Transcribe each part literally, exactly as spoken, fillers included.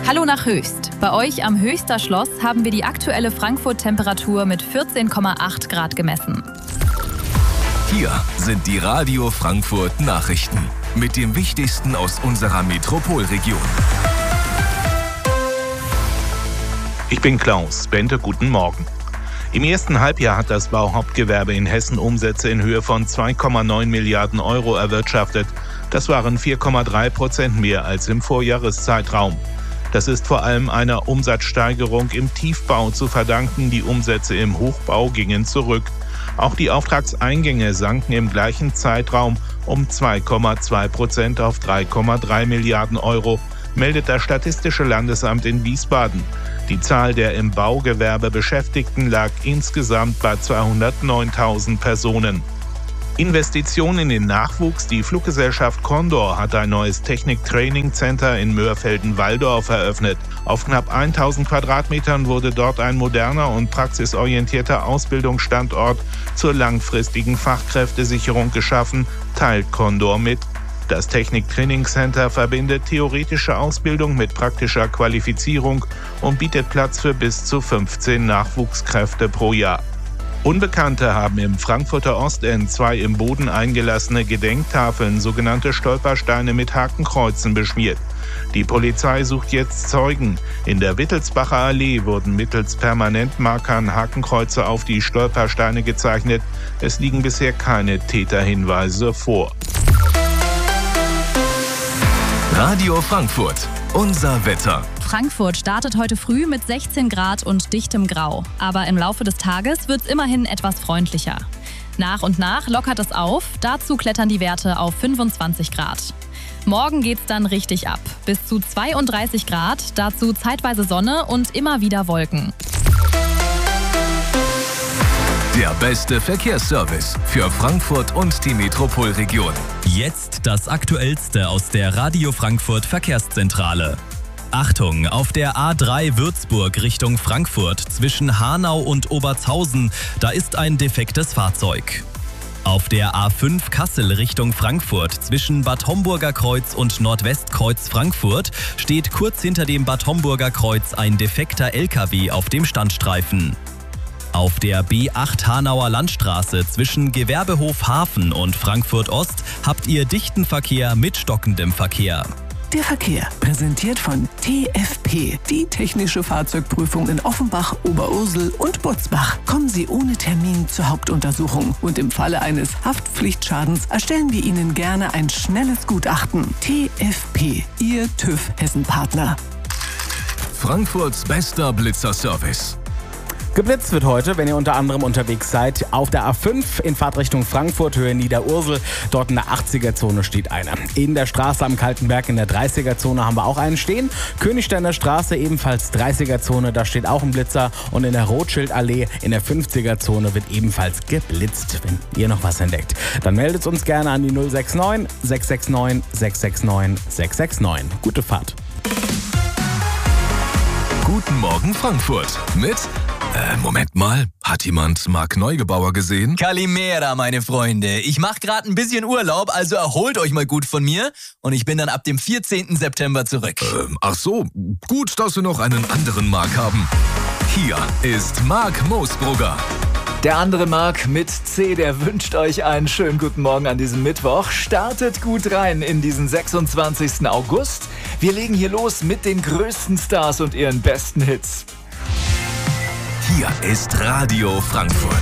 Hallo nach Höchst. Bei euch am Höchster Schloss haben wir die aktuelle Frankfurt-Temperatur mit vierzehn Komma acht Grad gemessen. Hier sind die Radio Frankfurt Nachrichten mit dem Wichtigsten aus unserer Metropolregion. Ich bin Klaus Bente, guten Morgen. Im ersten Halbjahr hat das Bauhauptgewerbe in Hessen Umsätze in Höhe von zwei Komma neun Milliarden Euro erwirtschaftet. Das waren vier Komma drei Prozent mehr als im Vorjahreszeitraum. Das ist vor allem einer Umsatzsteigerung im Tiefbau zu verdanken. Die Umsätze im Hochbau gingen zurück. Auch die Auftragseingänge sanken im gleichen Zeitraum um zwei Komma zwei Prozent auf drei Komma drei Milliarden Euro, meldet das Statistische Landesamt in Wiesbaden. Die Zahl der im Baugewerbe Beschäftigten lag insgesamt bei zweihundertneuntausend Personen. Investitionen in den Nachwuchs. Die Fluggesellschaft Condor hat ein neues Technik-Training-Center in Mörfelden-Walldorf eröffnet. Auf knapp tausend Quadratmetern wurde dort ein moderner und praxisorientierter Ausbildungsstandort zur langfristigen Fachkräftesicherung geschaffen, teilt Condor mit. Das Technik-Training-Center verbindet theoretische Ausbildung mit praktischer Qualifizierung und bietet Platz für bis zu fünfzehn Nachwuchskräfte pro Jahr. Unbekannte haben im Frankfurter Ostend zwei im Boden eingelassene Gedenktafeln, sogenannte Stolpersteine mit Hakenkreuzen, beschmiert. Die Polizei sucht jetzt Zeugen. In der Wittelsbacher Allee wurden mittels Permanentmarkern Hakenkreuze auf die Stolpersteine gezeichnet. Es liegen bisher keine Täterhinweise vor. Radio Frankfurt, unser Wetter. Frankfurt startet heute früh mit sechzehn Grad und dichtem Grau. Aber im Laufe des Tages wird es immerhin etwas freundlicher. Nach und nach lockert es auf. Dazu klettern die Werte auf fünfundzwanzig Grad. Morgen geht's dann richtig ab. Bis zu zweiunddreißig Grad, dazu zeitweise Sonne und immer wieder Wolken. Der beste Verkehrsservice für Frankfurt und die Metropolregion. Jetzt das Aktuellste aus der Radio Frankfurt Verkehrszentrale. Achtung, auf der A drei Würzburg Richtung Frankfurt zwischen Hanau und Obertshausen, da ist ein defektes Fahrzeug. Auf der A fünf Kassel Richtung Frankfurt zwischen Bad Homburger Kreuz und Nordwestkreuz Frankfurt steht kurz hinter dem Bad Homburger Kreuz ein defekter L K W auf dem Standstreifen. Auf der B acht Hanauer Landstraße zwischen Gewerbehof Hafen und Frankfurt Ost habt ihr dichten Verkehr mit stockendem Verkehr. Der Verkehr, präsentiert von T F P, die technische Fahrzeugprüfung in Offenbach, Oberursel und Butzbach. Kommen Sie ohne Termin zur Hauptuntersuchung und im Falle eines Haftpflichtschadens erstellen wir Ihnen gerne ein schnelles Gutachten. T F P, Ihr TÜV Hessen-Partner. Frankfurts bester Blitzerservice. Geblitzt wird heute, wenn ihr unter anderem unterwegs seid, auf der A fünf in Fahrtrichtung Frankfurt, Höhe Niederursel. Dort in der achtziger-Zone steht einer. In der Straße am Kaltenberg in der dreißiger-Zone haben wir auch einen stehen. Königsteiner Straße ebenfalls dreißiger-Zone, da steht auch ein Blitzer. Und in der Rothschild-Allee in der fünfziger-Zone wird ebenfalls geblitzt. Wenn ihr noch was entdeckt, dann meldet uns gerne an die null sechs neun, sechs sechs neun, sechs sechs neun, sechs sechs neun. Gute Fahrt. Guten Morgen Frankfurt mit... Äh, Moment mal. Hat jemand Marc Neugebauer gesehen? Kalimera, meine Freunde. Ich mache gerade ein bisschen Urlaub, also erholt euch mal gut von mir. Und ich bin dann ab dem vierzehnten September zurück. Ähm, ach so. Gut, dass wir noch einen anderen Marc haben. Hier ist Marc Moosbrugger. Der andere Marc mit C, der wünscht euch einen schönen guten Morgen an diesem Mittwoch. Startet gut rein in diesen sechsundzwanzigsten August. Wir legen hier los mit den größten Stars und ihren besten Hits. Hier ist Radio Frankfurt.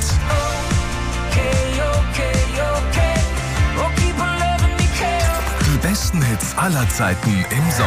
Die besten Hits aller Zeiten im Sommer.